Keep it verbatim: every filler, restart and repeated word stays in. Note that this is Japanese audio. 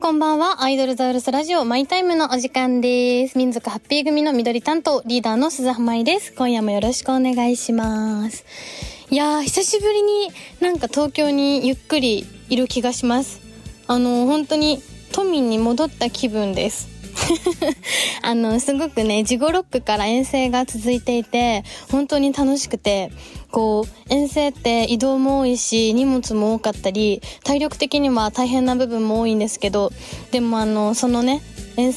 こんばんは。アイドルザウルスラジオマイタイムのお時間です。民族ハッピー組の緑担当リーダーの鈴浜井です。今夜もよろしくお願いします。いやー、久しぶりになんか東京にゆっくりいる気がします。あの本当に都民に戻った気分ですあのすごくね、ジゴロックから遠征が続いていて本当に楽しくて、こう遠征って移動も多いし荷物も多かったり体力的には大変な部分も多いんですけど、でもあのそのね